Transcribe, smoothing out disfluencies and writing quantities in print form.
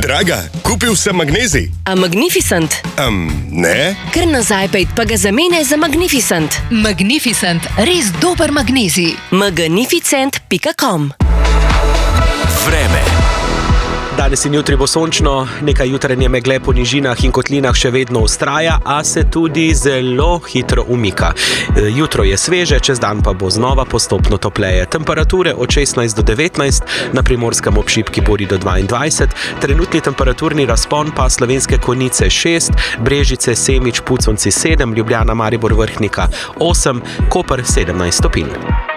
Draga, kupil sem magnezij. A Magnificent? Ne? Kar nazaj pejt pa ga zamene za Magnificent. Magnificent, res dober magnezij. Magnificent.com. Vreme. Danes in jutri bo sončno, nekaj jutranje megle po nižinah in kotlinah še vedno vztraja, a se tudi zelo hitro umika. Jutro je sveže, čez dan pa bo znova postopno topleje. Temperature od 16 do 19, na Primorskem ob Šibki Bori do 22, trenutni temperaturni razpon pa Slovenske Konjice 6, Brežice, Semič, Puconci 7, Ljubljana, Maribor, Vrhnika 8, Koper 17 stopinj.